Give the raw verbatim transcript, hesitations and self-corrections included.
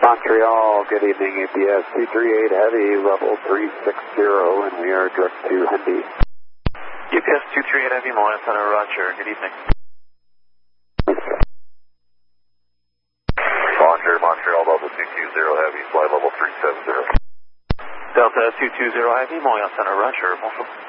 Montreal, good evening, A P S two three eight Heavy, level three six zero, and we are direct to Hendy. U P S two three eight Heavy, Moya Center, Roger, good evening. Roger, Montreal, Delta two two zero Heavy, flight level three seven zero. Delta two two zero Heavy, Moya Center, Roger, bonjour.